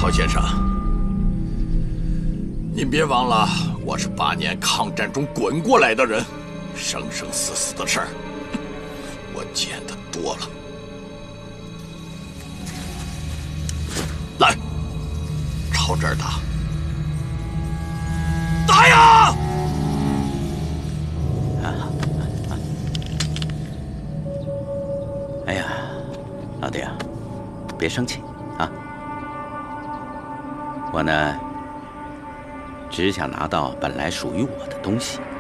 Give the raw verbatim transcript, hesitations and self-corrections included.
陶先生，您别忘了，我是八年抗战中滚过来的人，生生死死的事儿，我见得多了。来，朝这儿打，打呀！ 啊啊！哎呀，老弟啊，别生气啊！我呢，只想拿到本来属于我的东西。